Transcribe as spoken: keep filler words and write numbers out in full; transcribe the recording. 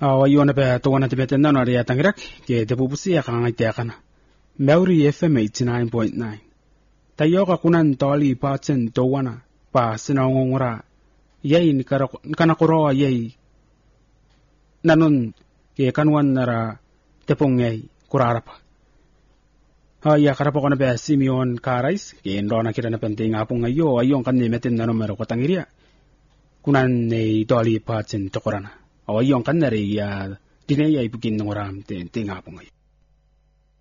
Awa yona be to wana tibet na no ria tangrak ke te bubusi ya kanga te kana. Mauri F M eighty-nine point nine. Tayoka kunan toli pa chen to wana pa sinangongura. Yay ni kana kuro yay. Nanun ke kanwan nara tepong yay kurarapa. Ha ya karapa kona be Simeon Karais ke ndona kira na penting apong ayo ayong kan ni metin na numero ko tangiria. Kunan ne toli pa chen to korana. Awayong kan nari ya dinay ay bugin ng oram te te nga po ngayon.